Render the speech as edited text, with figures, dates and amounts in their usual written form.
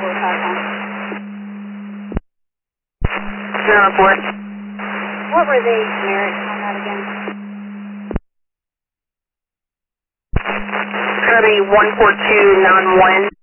What? What were the generics on that again? Kirby 14291.